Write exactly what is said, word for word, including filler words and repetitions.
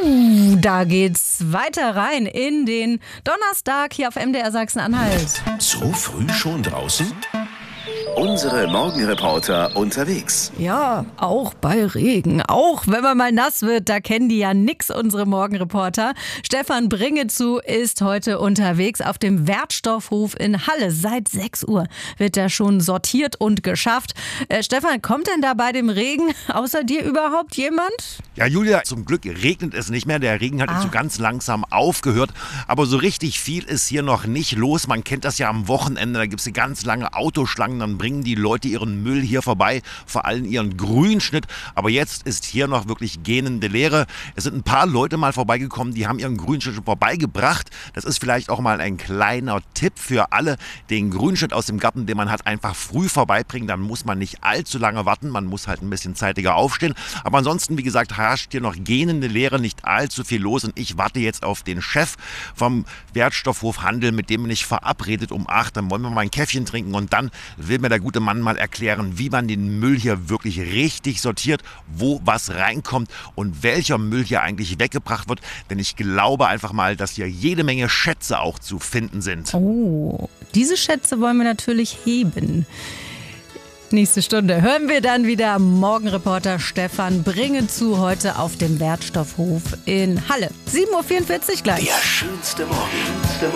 Uh, da geht's weiter rein in den Donnerstag hier auf M D R Sachsen-Anhalt. So früh schon draußen? Unsere Morgenreporter unterwegs. Ja, auch bei Regen. Auch wenn man mal nass wird, da kennen die ja nix, unsere Morgenreporter. Stefan Bringezu ist heute unterwegs auf dem Wertstoffhof in Halle. Seit sechs Uhr wird da schon sortiert und geschafft. Äh, Stefan, kommt denn da bei dem Regen außer dir überhaupt jemand? Ja, Julia, zum Glück regnet es nicht mehr. Der Regen hat Ah. jetzt so ganz langsam aufgehört. Aber so richtig viel ist hier noch nicht los. Man kennt das ja am Wochenende. Da gibt es ganz lange Autoschlangen. Dann bringen die Leute ihren Müll hier vorbei, vor allem ihren Grünschnitt. Aber jetzt ist hier noch wirklich gähnende Leere. Es sind ein paar Leute mal vorbeigekommen, die haben ihren Grünschnitt schon vorbeigebracht. Das ist vielleicht auch mal ein kleiner Tipp für alle. Den Grünschnitt aus dem Garten, den man hat, einfach früh vorbeibringen. Dann muss man nicht allzu lange warten. Man muss halt ein bisschen zeitiger aufstehen. Aber ansonsten, wie gesagt, herrscht hier noch gähnende Leere, nicht allzu viel los. Und ich warte jetzt auf den Chef vom Wertstoffhof Handel, mit dem bin ich verabredet um acht. Dann wollen wir mal ein Käffchen trinken und dann will mir der gute Mann mal erklären, wie man den Müll hier wirklich richtig sortiert, wo was reinkommt und welcher Müll hier eigentlich weggebracht wird. Denn ich glaube einfach mal, dass hier jede Menge Schätze auch zu finden sind. Oh, diese Schätze wollen wir natürlich heben. Nächste Stunde hören wir dann wieder Morgenreporter Stefan Bringezu heute auf dem Wertstoffhof in Halle. sieben Uhr vierundvierzig gleich. Der schönste Morgen.